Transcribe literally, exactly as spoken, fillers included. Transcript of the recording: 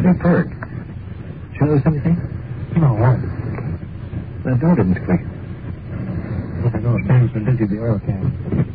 Superb. Did you notice anything? No, what? The door didn't click. I know Sam's been busy at the oil can.